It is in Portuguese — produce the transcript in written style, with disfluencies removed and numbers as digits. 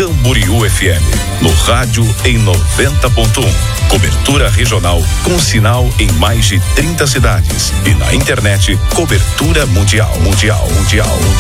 Camboriú FM, no rádio em 90.1. Cobertura regional com sinal em mais de 30 cidades e na internet cobertura mundial.